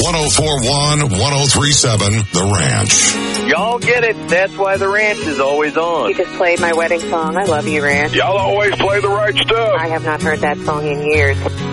1041, 1037, The Ranch. Y'all get it. That's why The Ranch is always on. You just played my wedding song. I love you, Ranch. Y'all always play the right stuff. I have not heard that song in years.